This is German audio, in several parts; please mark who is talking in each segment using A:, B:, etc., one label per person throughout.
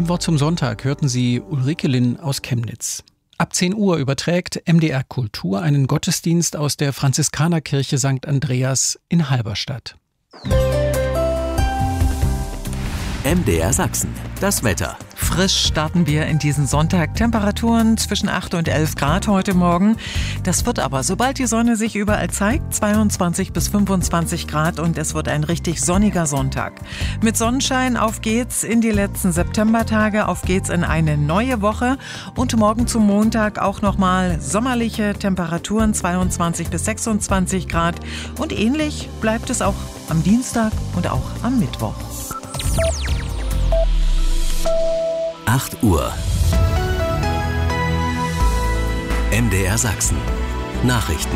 A: Im Wort zum Sonntag hörten Sie Ulrike Linn aus Chemnitz. Ab 10 Uhr überträgt MDR Kultur einen Gottesdienst aus der Franziskanerkirche St. Andreas in Halberstadt.
B: MDR Sachsen, das Wetter.
C: Frisch starten wir in diesen Sonntag. Temperaturen zwischen 8 und 11 Grad heute Morgen. Das wird aber, sobald die Sonne sich überall zeigt, 22 bis 25 Grad und es wird ein richtig sonniger Sonntag. Mit Sonnenschein auf geht's in die letzten Septembertage, auf geht's in eine neue Woche und morgen zum Montag auch nochmal sommerliche Temperaturen, 22 bis 26 Grad und ähnlich bleibt es auch am Dienstag und auch am Mittwoch.
B: 8 Uhr. MDR Sachsen. Nachrichten.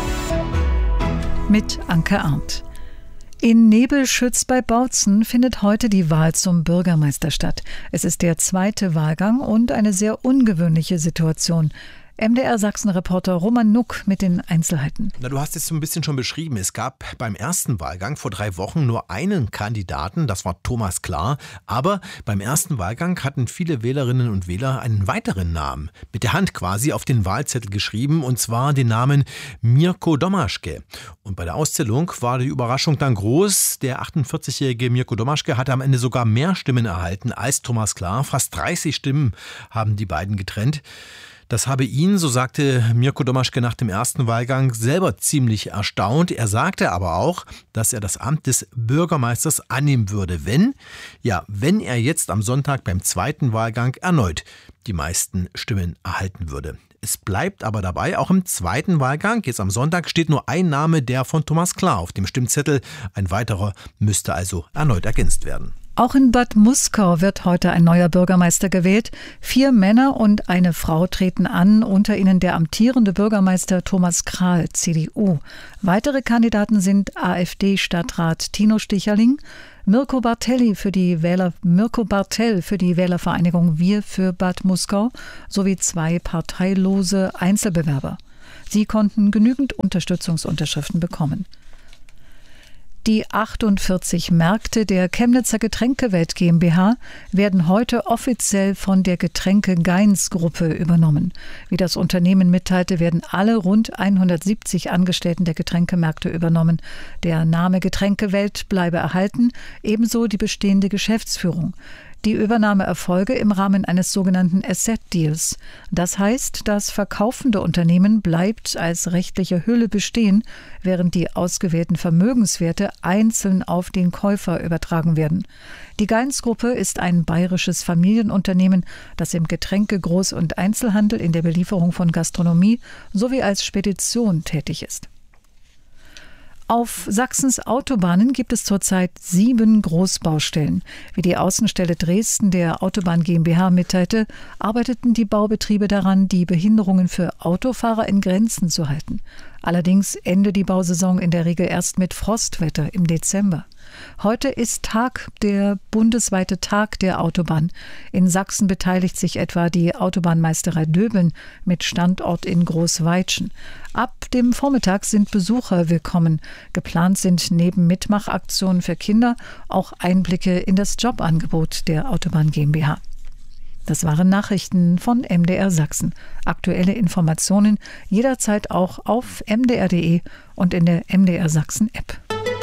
D: Mit Anke Arndt. In Nebelschütz bei Bautzen findet heute die Wahl zum Bürgermeister statt. Es ist der zweite Wahlgang und eine sehr ungewöhnliche Situation. MDR Sachsen-Reporter Roman Nuck mit den Einzelheiten.
E: Du hast es so ein bisschen schon beschrieben. Es gab beim ersten Wahlgang vor 3 Wochen nur einen Kandidaten, das war Thomas Klar. Aber beim ersten Wahlgang hatten viele Wählerinnen und Wähler einen weiteren Namen mit der Hand quasi auf den Wahlzettel geschrieben, und zwar den Namen Mirko Domaschke. Und bei der Auszählung war die Überraschung dann groß. Der 48-jährige Mirko Domaschke hatte am Ende sogar mehr Stimmen erhalten als Thomas Klar. Fast 30 Stimmen haben die beiden getrennt. Das habe ihn, so sagte Mirko Domaschke nach dem ersten Wahlgang, selber ziemlich erstaunt. Er sagte aber auch, dass er das Amt des Bürgermeisters annehmen würde, wenn er jetzt am Sonntag beim zweiten Wahlgang erneut die meisten Stimmen erhalten würde. Es bleibt aber dabei, auch im zweiten Wahlgang, jetzt am Sonntag, steht nur ein Name, der von Thomas Klar auf dem Stimmzettel. Ein weiterer müsste also erneut ergänzt werden.
D: Auch in Bad Muskau wird heute ein neuer Bürgermeister gewählt. 4 Männer und eine Frau treten an, unter ihnen der amtierende Bürgermeister Thomas Krahl, CDU. Weitere Kandidaten sind AfD-Stadtrat Tino Sticherling, Mirko Bartell für die Wählervereinigung Wir für Bad Muskau sowie 2 parteilose Einzelbewerber. Sie konnten genügend Unterstützungsunterschriften bekommen. Die 48 Märkte der Chemnitzer Getränkewelt GmbH werden heute offiziell von der Getränke-Geins-Gruppe übernommen. Wie das Unternehmen mitteilte, werden alle rund 170 Angestellten der Getränkemärkte übernommen. Der Name Getränkewelt bleibe erhalten, ebenso die bestehende Geschäftsführung. Die Übernahme erfolge im Rahmen eines sogenannten Asset Deals. Das heißt, das verkaufende Unternehmen bleibt als rechtliche Hülle bestehen, während die ausgewählten Vermögenswerte einzeln auf den Käufer übertragen werden. Die Geins-Gruppe ist ein bayerisches Familienunternehmen, das im Getränke-, Groß- und Einzelhandel, in der Belieferung von Gastronomie sowie als Spedition tätig ist. Auf Sachsens Autobahnen gibt es zurzeit 7 Großbaustellen. Wie die Außenstelle Dresden der Autobahn GmbH mitteilte, arbeiteten die Baubetriebe daran, die Behinderungen für Autofahrer in Grenzen zu halten. Allerdings endet die Bausaison in der Regel erst mit Frostwetter im Dezember. Heute ist der bundesweite Tag der Autobahn. In Sachsen beteiligt sich etwa die Autobahnmeisterei Döbeln mit Standort in Großweitschen. Ab dem Vormittag sind Besucher willkommen. Geplant sind neben Mitmachaktionen für Kinder auch Einblicke in das Jobangebot der Autobahn GmbH. Das waren Nachrichten von MDR Sachsen. Aktuelle Informationen jederzeit auch auf mdr.de und in der MDR Sachsen App.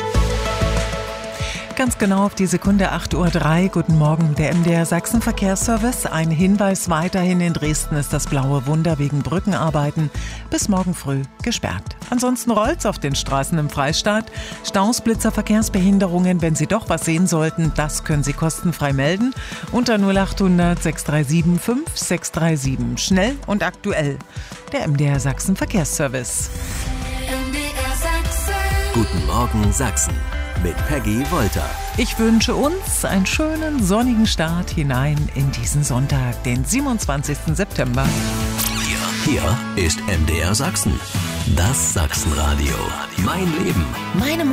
C: Ganz genau auf die Sekunde 8:03 Uhr. Guten Morgen, der MDR Sachsen Verkehrsservice. Ein Hinweis weiterhin: in Dresden ist das blaue Wunder wegen Brückenarbeiten bis morgen früh gesperrt. Ansonsten rollt's auf den Straßen im Freistaat. Staus, Blitzer, Verkehrsbehinderungen. Wenn Sie doch was sehen sollten, das können Sie kostenfrei melden unter 0800 637 5637. Schnell und aktuell. Der MDR Sachsen Verkehrsservice.
B: MDR Sachsen. Guten Morgen Sachsen. Mit Peggy Wolter.
C: Ich wünsche uns einen schönen sonnigen Start hinein in diesen Sonntag, den 27. September.
B: Hier ist MDR Sachsen. Das Sachsenradio. Mein Leben. Meine